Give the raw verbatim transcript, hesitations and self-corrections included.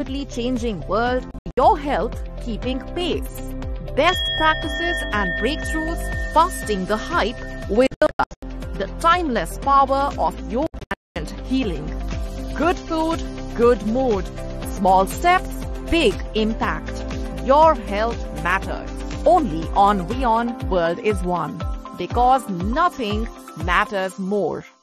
constantly changing world, your health keeping pace. Best practices and breakthroughs busting the hype with the timeless power of yoga and healing. Good food, good mood. Small steps, big impact. Your health matters. Only on WION World is One. Because nothing matters more.